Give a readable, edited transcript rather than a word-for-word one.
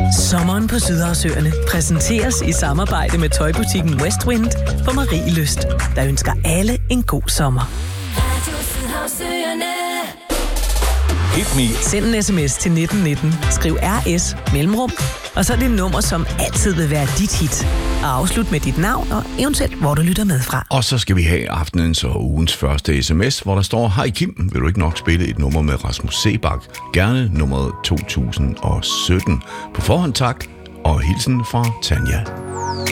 Sommeren på Sydhavsøerne præsenteres i samarbejde med tøjbutikken Westwind på Marie Lyst, der ønsker alle en god sommer. Hit me. Send en sms til 1919, skriv RS mellemrum, og så er det nummer, som altid vil være dit hit. Og afslut med dit navn og eventuelt, hvor du lytter med fra. Og så skal vi have aftenens og ugens første sms, hvor der står: Hej Kim, vil du ikke nok spille et nummer med Rasmus Seebach? Gerne nummeret 2017. På forhånd tak, og hilsen fra Tanja.